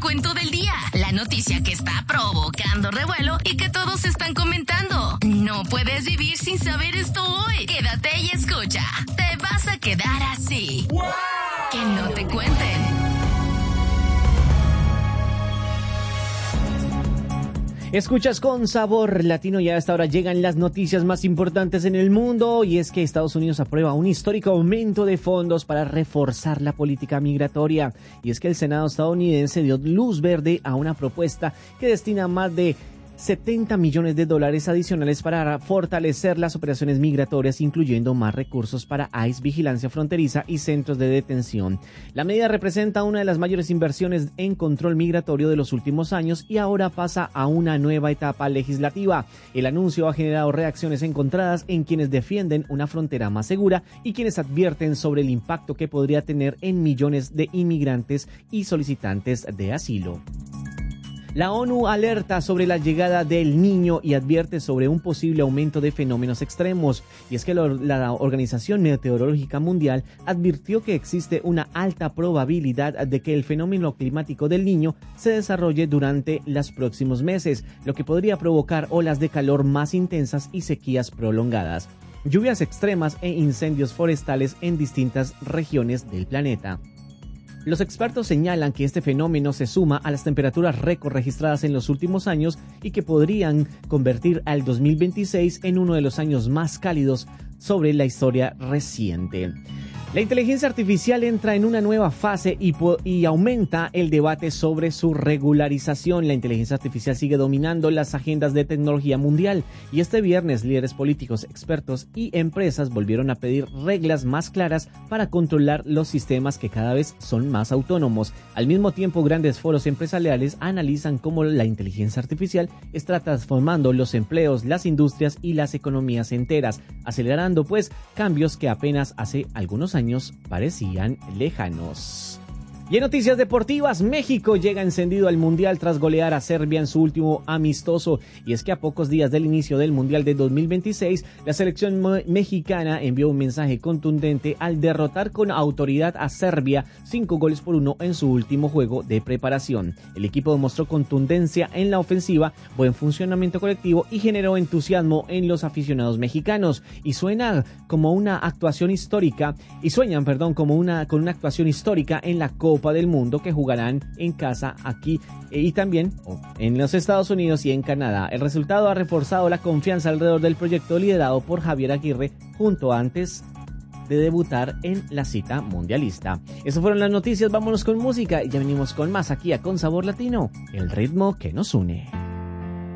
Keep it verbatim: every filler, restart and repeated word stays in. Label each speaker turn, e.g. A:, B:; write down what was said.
A: recuento del día, la noticia que está provocando revuelo y que todos están comentando. No puedes vivir sin saber esto hoy. Quédate y escucha. Te vas a quedar así. ¡Wow! Que no te cuenten.
B: Escuchas Con Sabor Latino y a esta hora llegan las noticias más importantes en el mundo, y es que Estados Unidos aprueba un histórico aumento de fondos para reforzar la política migratoria. Y es que el Senado estadounidense dio luz verde a una propuesta que destina más de setenta millones de dólares adicionales para fortalecer las operaciones migratorias, incluyendo más recursos para I C E, vigilancia fronteriza y centros de detención. La medida representa una de las mayores inversiones en control migratorio de los últimos años y ahora pasa a una nueva etapa legislativa. El anuncio ha generado reacciones encontradas en quienes defienden una frontera más segura y quienes advierten sobre el impacto que podría tener en millones de inmigrantes y solicitantes de asilo. La ONU alerta sobre la llegada del Niño y advierte sobre un posible aumento de fenómenos extremos. Y es que la Organización Meteorológica Mundial advirtió que existe una alta probabilidad de que el fenómeno climático del Niño se desarrolle durante los próximos meses, lo que podría provocar olas de calor más intensas y sequías prolongadas, lluvias extremas e incendios forestales en distintas regiones del planeta. Los expertos señalan que este fenómeno se suma a las temperaturas récord registradas en los últimos años y que podrían convertir al dos mil veintiséis en uno de los años más cálidos sobre la historia reciente. La inteligencia artificial entra en una nueva fase y, y aumenta el debate sobre su regularización. La inteligencia artificial sigue dominando las agendas de tecnología mundial y este viernes líderes políticos, expertos y empresas volvieron a pedir reglas más claras para controlar los sistemas que cada vez son más autónomos. Al mismo tiempo, grandes foros empresariales analizan cómo la inteligencia artificial está transformando los empleos, las industrias y las economías enteras, acelerando pues cambios que apenas hace algunos años parecían lejanos. Y en noticias deportivas, México llega encendido al Mundial tras golear a Serbia en su último amistoso. Y es que a pocos días del inicio del Mundial de dos mil veintiséis, la selección me- mexicana envió un mensaje contundente al derrotar con autoridad a Serbia cinco goles por uno en su último juego de preparación. El equipo demostró contundencia en la ofensiva, buen funcionamiento colectivo y generó entusiasmo en los aficionados mexicanos. Y suena como una actuación histórica, y sueñan, perdón, como una con una actuación histórica en la Copa del Mundo que jugarán en casa aquí eh, y también oh, en los Estados Unidos y en Canadá. El resultado ha reforzado la confianza alrededor del proyecto liderado por Javier Aguirre junto antes de debutar en la cita mundialista. Esas fueron las noticias, vámonos con música y ya venimos con más aquí a Con Sabor Latino, el ritmo que nos une.